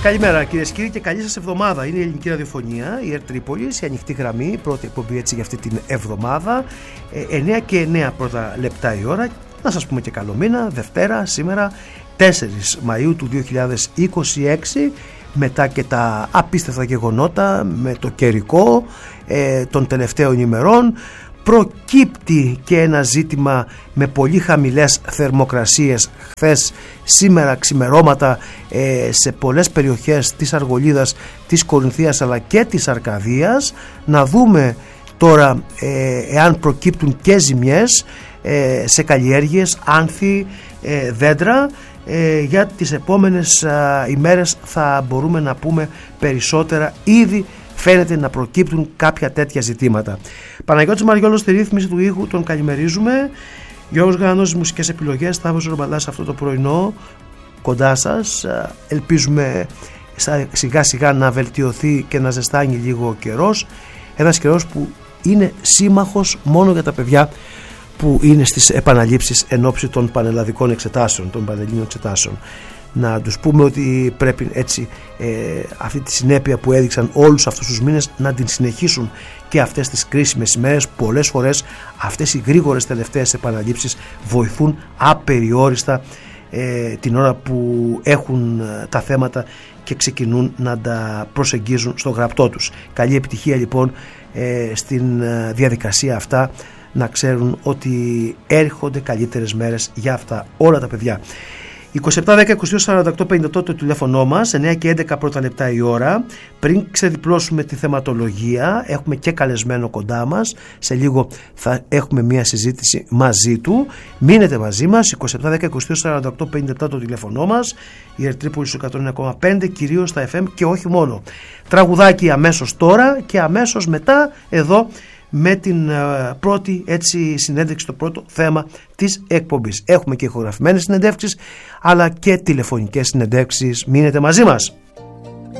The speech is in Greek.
Καλημέρα κυρίες και κύριοι και καλή σας εβδομάδα. Είναι η Ελληνική Ραδιοφωνία, η ΕΡΤ Τρίπολης, η ανοιχτή γραμμή, η πρώτη εκπομπή έτσι για αυτή την εβδομάδα. 9 και 9 πρώτα λεπτά η ώρα. Να σας πούμε και καλό μήνα, Δευτέρα, σήμερα 4 Μαΐου του 2026. Μετά και τα απίστευτα γεγονότα με το καιρικό των τελευταίων ημερών, προκύπτει και ένα ζήτημα με πολύ χαμηλές θερμοκρασίες χθες, σήμερα ξημερώματα σε πολλές περιοχές της Αργολίδας, της Κορινθίας αλλά και της Αρκαδίας. Να δούμε τώρα εάν προκύπτουν και ζημιές σε καλλιέργειες, άνθη, δέντρα. Για τις επόμενες ημέρες θα μπορούμε να πούμε περισσότερα. Ήδη φαίνεται να προκύπτουν κάποια τέτοια ζητήματα. Παναγιώτης Μαριόλος στη ρύθμιση του ήχου, τον καλημερίζουμε. Γιώργος Γρανός, μουσικές επιλογές. Σταύρος Ρομπαλάς αυτό το πρωινό κοντά σας. Ελπίζουμε σιγά σιγά να βελτιωθεί και να ζεστάνει λίγο ο καιρός. Ένας καιρός που είναι σύμμαχος μόνο για τα παιδιά που είναι στις επαναλήψεις εν ώψη των πανελλαδικών εξετάσεων, των πανελλήνιων εξετάσεων. Να τους πούμε ότι πρέπει έτσι αυτή τη συνέπεια που έδειξαν όλους αυτούς τους μήνες να την συνεχίσουν και αυτές τις κρίσιμες ημέρες. Πολλές φορές αυτές οι γρήγορες τελευταίες επαναλήψεις βοηθούν απεριόριστα την ώρα που έχουν τα θέματα και ξεκινούν να τα προσεγγίζουν στο γραπτό τους. Καλή επιτυχία λοιπόν στην διαδικασία αυτά, να ξέρουν ότι έρχονται καλύτερες μέρες για αυτά όλα τα παιδιά. 27-10-22-48-58 το τηλέφωνο μας, 9 και 11 πρώτα λεπτά η ώρα. Πριν ξεδιπλώσουμε τη θεματολογία, έχουμε και καλεσμένο κοντά μας. Σε λίγο θα έχουμε μια συζήτηση μαζί του. Μείνετε μαζί μας, 27-10-22-48-57 το τηλέφωνο μας. Η ΕΡΤ Τρίπολης 101,5, κυρίως στα FM και όχι μόνο. Τραγουδάκι αμέσως τώρα και αμέσως μετά εδώ με την πρώτη έτσι συνέντευξη, το πρώτο θέμα της εκπομπής. Έχουμε και ηχογραφημένες συνεντεύξεις αλλά και τηλεφωνικές συνεντεύξεις. Μείνετε μαζί μας.